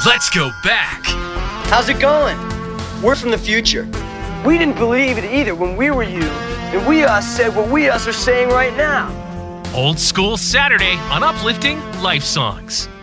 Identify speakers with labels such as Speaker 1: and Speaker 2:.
Speaker 1: Let's go back.
Speaker 2: How's it going? We're from the future. We didn't believe it either when we were you, and we us said what we us are saying right now.
Speaker 1: Old School Saturday on Uplifting Life Songs.